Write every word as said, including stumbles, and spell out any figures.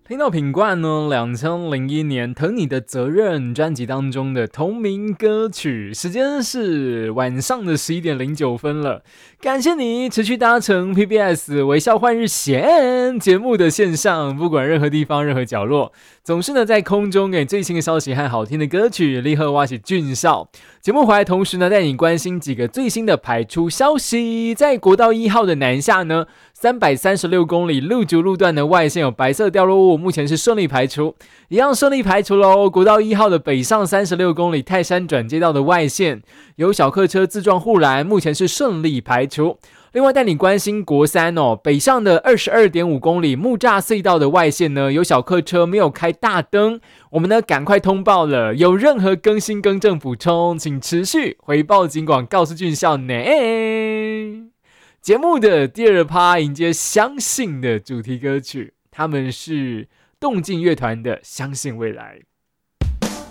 听到品冠呢，两千零一年《疼你的责任》专辑当中的同名歌曲，时间是晚上的十一点零九分了。感谢你持续搭乘 P B S 微笑换日线节目的线上，不管任何地方、任何角落，总是呢在空中给最新的消息和好听的歌曲，立刻挖起俊少。节目回来同时呢，带你关心几个最新的排出消息。在国道一号的南下呢，三百三十六公里路竹路段的外线有白色掉落物，目前是顺利排除，一样顺利排除喽。国道一号的北上三十六公里泰山转接道的外线有小客车自撞护栏，目前是顺利排除。另外带你关心国三哦，北上的 二十二点五公里木栅隧道的外线呢，有小客车没有开大灯，我们呢赶快通报了，有任何更新更正补充，请持续回报警广告诉俊校呢。节目的第二趴迎接相信的主题歌曲，他们是动静乐团的《相信未来》。